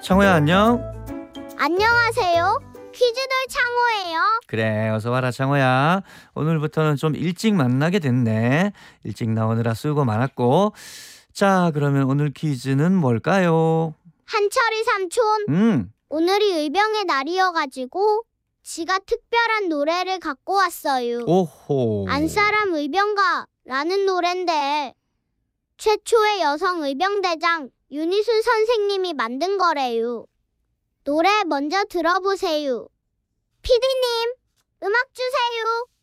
창호야, 안녕. 안녕하세요. 퀴즈돌 창호예요. 그래, 어서 와라, 창호야. 오늘부터는 좀 일찍 만나게 됐네. 일찍 나오느라 수고 많았고. 자, 그러면 오늘 퀴즈는 뭘까요? 한철이 삼촌, 오늘이 의병의 날이어가지고 지가 특별한 노래를 갖고 왔어요. 오호. 안사람 의병가라는 노랜데 최초의 여성 의병대장 윤희순 선생님이 만든 거래요. 노래 먼저 들어보세요. 피디님, 음악 주세요.